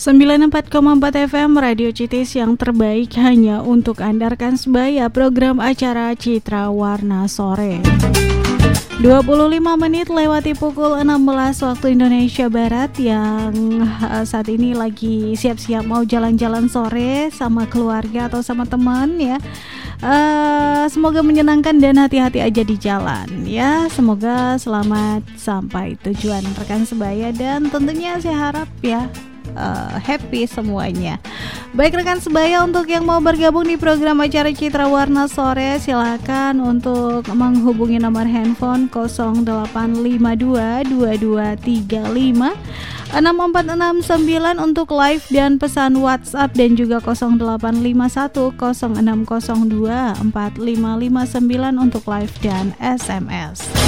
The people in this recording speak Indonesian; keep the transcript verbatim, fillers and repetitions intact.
sembilan puluh empat koma empat F M Radio Citis yang terbaik hanya untuk Anda rekan sebaya, program acara Citra Warna Sore. dua puluh lima menit lewati pukul enam belas waktu Indonesia Barat, yang uh, saat ini lagi siap-siap mau jalan-jalan sore sama keluarga atau sama teman ya. Uh, semoga menyenangkan dan hati-hati aja di jalan ya. Semoga selamat sampai tujuan rekan sebaya, dan tentunya saya harap ya Uh, happy semuanya. Baik rekan sebaya, untuk yang mau bergabung di program acara Citra Warna Sore, silakan untuk menghubungi nomor handphone nol delapan lima dua dua dua tiga lima enam empat enam sembilan untuk live dan pesan WhatsApp, dan juga nol delapan lima satu nol enam nol dua empat lima lima sembilan untuk live dan S M S.